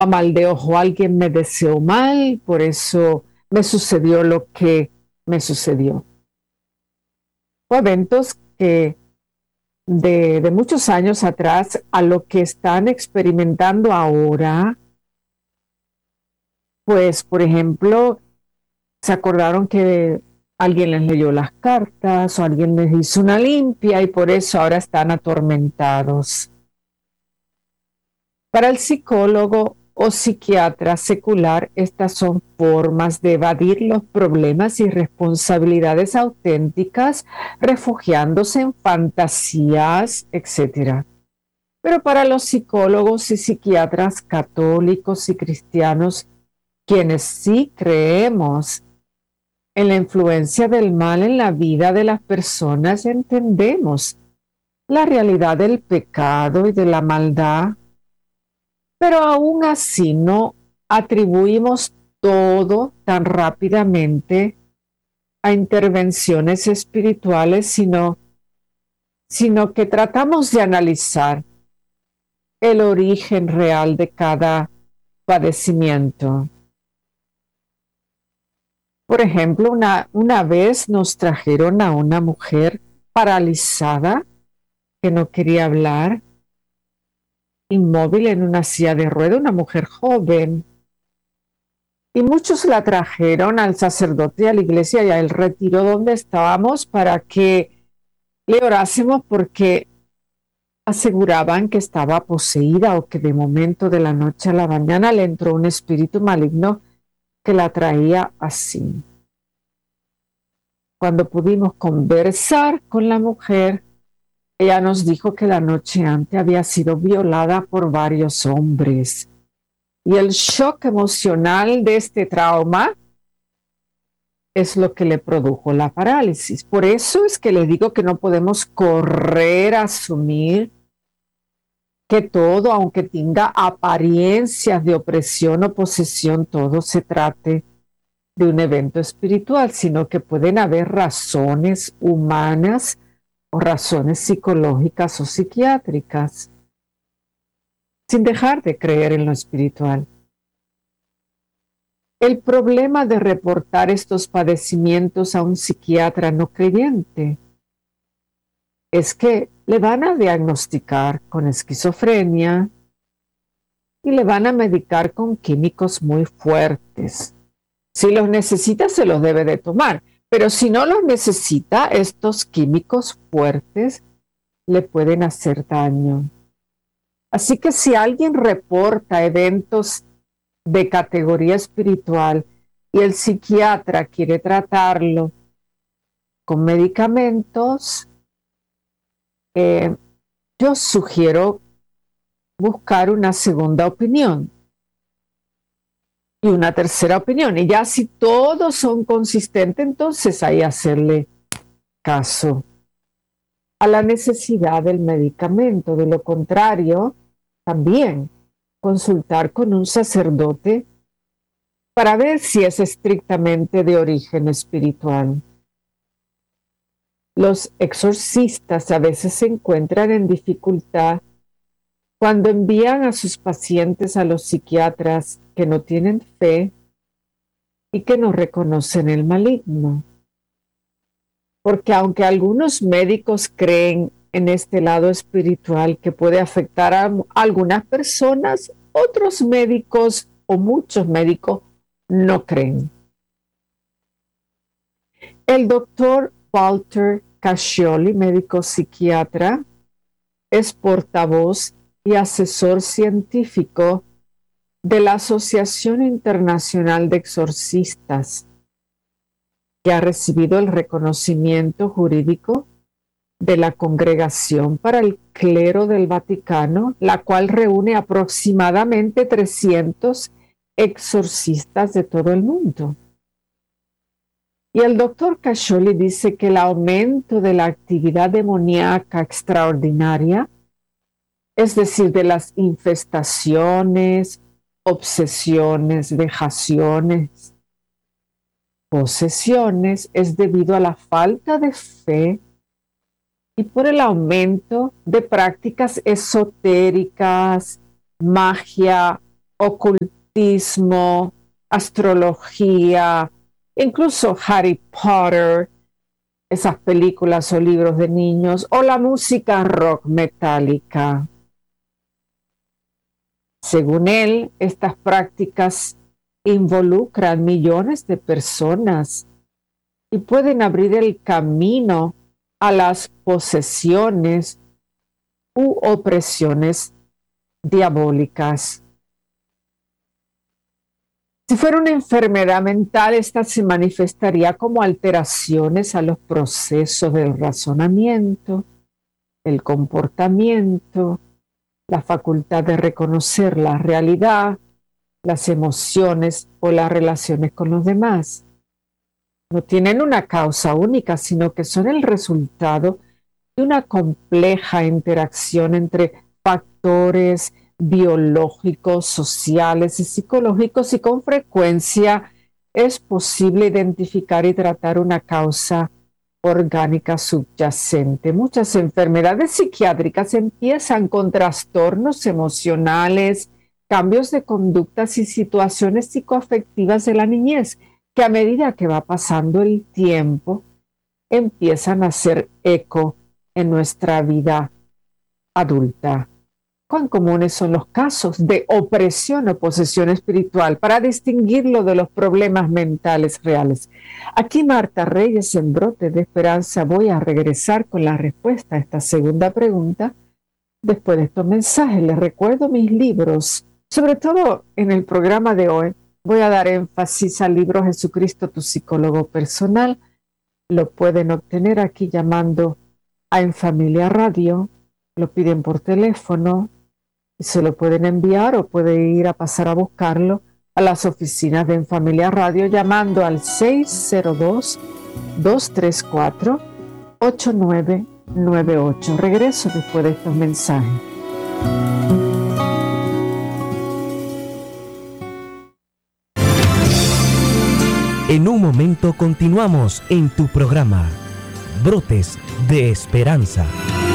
a mal de ojo alguien me deseó mal, por eso me sucedió lo que me sucedió. O eventos que de muchos años atrás a lo que están experimentando ahora, pues, por ejemplo, se acordaron que alguien les leyó las cartas o alguien les hizo una limpia y por eso ahora están atormentados. Para el psicólogo o psiquiatra secular, estas son formas de evadir los problemas y responsabilidades auténticas, refugiándose en fantasías, etc. Pero para los psicólogos y psiquiatras católicos y cristianos, quienes sí creemos en la influencia del mal en la vida de las personas, entendemos la realidad del pecado y de la maldad, pero aún así no atribuimos todo tan rápidamente a intervenciones espirituales, sino que tratamos de analizar el origen real de cada padecimiento. Por ejemplo, una vez nos trajeron a una mujer paralizada que no quería hablar, inmóvil en una silla de ruedas, una mujer joven. Y muchos la trajeron al sacerdote y a la iglesia y al retiro donde estábamos para que le orásemos porque aseguraban que estaba poseída o que de momento de la noche a la mañana le entró un espíritu maligno que la traía así. Cuando pudimos conversar con la mujer, ella nos dijo que la noche antes había sido violada por varios hombres. Y el shock emocional de este trauma es lo que le produjo la parálisis. Por eso es que les digo que no podemos correr a asumir que todo, aunque tenga apariencias de opresión o posesión, todo se trate de un evento espiritual, sino que pueden haber razones humanas o razones psicológicas o psiquiátricas, sin dejar de creer en lo espiritual. El problema de reportar estos padecimientos a un psiquiatra no creyente es que le van a diagnosticar con esquizofrenia y le van a medicar con químicos muy fuertes. Si los necesita, se los debe de tomar, pero si no los necesita, estos químicos fuertes le pueden hacer daño. Así que si alguien reporta eventos de categoría espiritual y el psiquiatra quiere tratarlo con medicamentos, yo sugiero buscar una segunda opinión y una tercera opinión. Y ya si todos son consistentes, entonces hay que hacerle caso a la necesidad del medicamento. De lo contrario, también consultar con un sacerdote para ver si es estrictamente de origen espiritual. Los exorcistas a veces se encuentran en dificultad cuando envían a sus pacientes a los psiquiatras que no tienen fe y que no reconocen el maligno. Porque aunque algunos médicos creen en este lado espiritual que puede afectar a algunas personas, otros médicos o muchos médicos no creen. El doctor Walter Cascioli, médico psiquiatra, es portavoz y asesor científico de la Asociación Internacional de Exorcistas, que ha recibido el reconocimiento jurídico de la Congregación para el Clero del Vaticano, la cual reúne aproximadamente 300 exorcistas de todo el mundo. Y el doctor Cascioli dice que el aumento de la actividad demoníaca extraordinaria, es decir, de las infestaciones, obsesiones, vejaciones, posesiones, es debido a la falta de fe y por el aumento de prácticas esotéricas, magia ocultismo, astrología, incluso Harry Potter, esas películas o libros de niños, o la música rock metálica. Según él, estas prácticas involucran millones de personas y pueden abrir el camino a las posesiones u opresiones diabólicas. Si fuera una enfermedad mental, esta se manifestaría como alteraciones a los procesos del razonamiento, el comportamiento, la facultad de reconocer la realidad, las emociones o las relaciones con los demás. No tienen una causa única, sino que son el resultado de una compleja interacción entre factores biológicos, sociales y psicológicos, y con frecuencia es posible identificar y tratar una causa orgánica subyacente. Muchas enfermedades psiquiátricas empiezan con trastornos emocionales, cambios de conductas y situaciones psicoafectivas de la niñez, que a medida que va pasando el tiempo, empiezan a hacer eco en nuestra vida adulta. ¿Cuán comunes son los casos de opresión o posesión espiritual para distinguirlo de los problemas mentales reales? Aquí Marta Reyes, en Brote de Esperanza, voy a regresar con la respuesta a esta segunda pregunta. Después de estos mensajes, les recuerdo mis libros. Sobre todo en el programa de hoy, voy a dar énfasis al libro Jesucristo, tu psicólogo personal. Lo pueden obtener aquí llamando a En Familia Radio. Lo piden por teléfono y se lo pueden enviar, o puede ir a pasar a buscarlo a las oficinas de En Familia Radio llamando al 602-234-8998. Regreso después de estos mensajes. En un momento continuamos en tu programa, Brotes de Esperanza.